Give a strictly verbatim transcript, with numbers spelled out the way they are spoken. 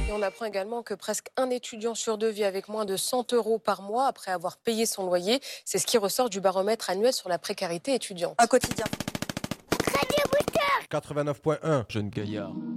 Et on apprend également que presque un étudiant sur deux vit avec moins de cent euros par mois après avoir payé son loyer. C'est ce qui ressort du baromètre annuel sur la précarité étudiante. Un quotidien. quatre-vingt-neuf point un, Jeune Gaillard.